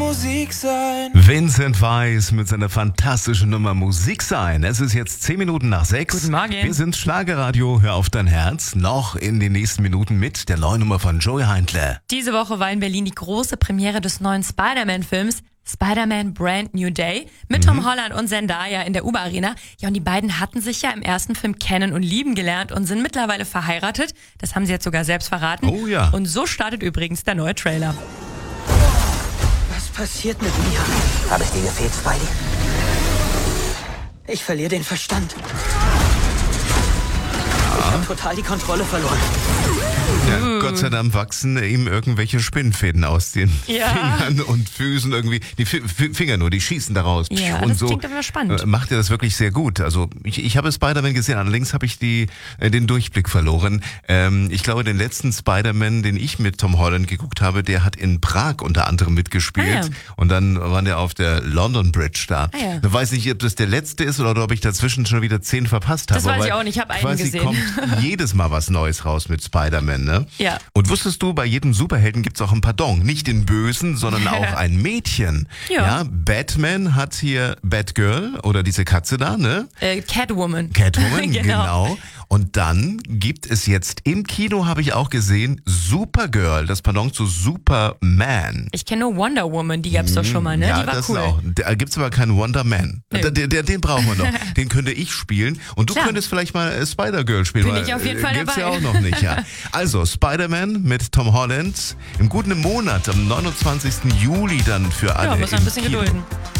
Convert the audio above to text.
Musik sein. Vincent Weiss mit seiner fantastischen Nummer Musik sein. Es ist jetzt 10 Minuten nach 6. Guten Morgen. Wir sind Schlagerradio, hör auf dein Herz. Noch in den nächsten Minuten mit der neuen Nummer von Joey Heindle. Diese Woche war in Berlin die große Premiere des neuen Spider-Man-Films Spider-Man Brand New Day mit Tom Holland und Zendaya in der UBA-Arena. Ja, und die beiden hatten sich ja im ersten Film kennen und lieben gelernt und sind mittlerweile verheiratet. Das haben sie jetzt sogar selbst verraten. Oh ja. Und so startet übrigens der neue Trailer. Was passiert mit mir? Habe ich dir gefehlt, Spidey? Ich verliere den Verstand. Ich habe total die Kontrolle verloren. Ja, Gott sei Dank wachsen ihm irgendwelche Spinnfäden aus den Fingern und Füßen irgendwie. Die Finger nur, die schießen daraus. Ja, und das so klingt aber spannend. Macht er das wirklich sehr gut. Also ich habe Spider-Man gesehen, allerdings habe ich den Durchblick verloren. Ich glaube, den letzten Spider-Man, den ich mit Tom Holland geguckt habe, der hat in Prag unter anderem mitgespielt. Ah, ja. Und dann war der auf der London Bridge da. Ah, ja. Ich weiß nicht, ob das der letzte ist oder ob ich dazwischen schon wieder 10 verpasst habe. Das weiß ich weil auch nicht, ich habe einen quasi gesehen. kommt jedes Mal was Neues raus mit Spider-Man, ne? Ja. Und wusstest du, bei jedem Superhelden gibt's auch ein Pardon. Nicht den Bösen, sondern auch ein Mädchen. Ja. Batman hat hier Batgirl oder diese Katze da, ne? Catwoman. Catwoman, genau. Und dann gibt es jetzt im Kino, habe ich auch gesehen, Supergirl, das Pardon zu Superman. Ich kenne nur Wonder Woman, die gab's doch schon mal, ne? Ja, die war das cool. auch. Da gibt's aber keinen Wonder Man. Nö. Den brauchen wir noch. Den könnte ich spielen. Und du Klar. könntest vielleicht mal Spider-Girl spielen. Bin weil, ich auf jeden Fall gibt's dabei. ja auch noch nicht, ja. Also, Spider-Man mit Tom Holland im guten Monat, am 29. Juli dann für alle. Ja, muss man ein im bisschen Kino. gedulden.